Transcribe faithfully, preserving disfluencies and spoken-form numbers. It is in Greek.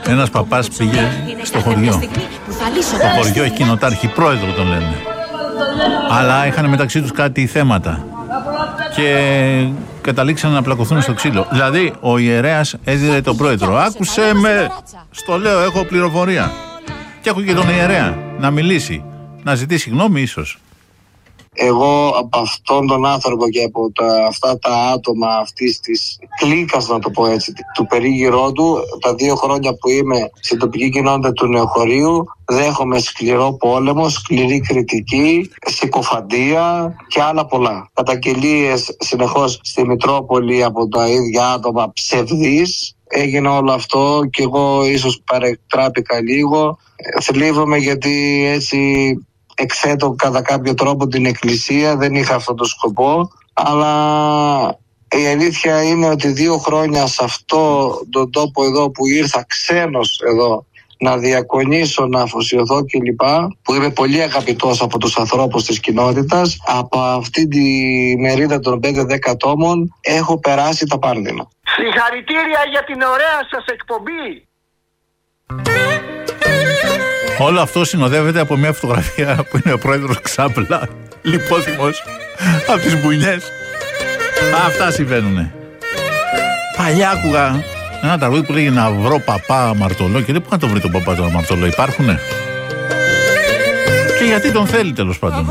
Ένας παπάς πήγε στο χωριό. Το χωριό έχει κοινοτάρχη, πρόεδρο τον λένε. Αλλά είχαν μεταξύ τους κάτι θέματα. Και καταλήξαν να πλακωθούν στο ξύλο. Δηλαδή, ο ιερέας έδιρε τον πρόεδρο. Άκουσε με! Στο λέω, έχω πληροφορία. Και έχω και τον ιερέα να μιλήσει. Να ζητήσει γνώμη ίσως. Εγώ από αυτόν τον άνθρωπο και από τα, αυτά τα άτομα αυτής της κλίκας, να το πω έτσι, του περίγυρό του, τα δύο χρόνια που είμαι στην τοπική κοινότητα του Νεοχωρίου, δέχομαι σκληρό πόλεμο, σκληρή κριτική, συκοφαντία και άλλα πολλά. Καταγγελίες συνεχώς στη Μητρόπολη από τα ίδια άτομα ψευδείς. Έγινε όλο αυτό και εγώ ίσως παρεκτράπηκα λίγο. Θλίβομαι γιατί έτσι εκθέτω κατά κάποιο τρόπο την Εκκλησία, δεν είχα αυτόν τον σκοπό, αλλά η αλήθεια είναι ότι δύο χρόνια σε αυτό τον τόπο εδώ που ήρθα ξένος εδώ να διακονήσω, να αφοσιωθώ κλπ, που είμαι πολύ αγαπητός από τους ανθρώπους της κοινότητας, από αυτή τη μερίδα των πέντε δέκα ατόμων έχω περάσει τα πάρδινα. Συγχαρητήρια για την ωραία σας εκπομπή. Όλο αυτό συνοδεύεται από μια φωτογραφία που είναι ο πρόεδρος ξάπλα, λιπόθυμος από τις μπουνιές. Αυτά συμβαίνουνε. Παλιά άκουγα ένα τραγούδι που λέγει «Να βρω παπά αμαρτωλό» και δεν πού να το βρει τον παπά τον αμαρτωλό, υπάρχουνε. Και γιατί τον θέλει τέλος πάντων.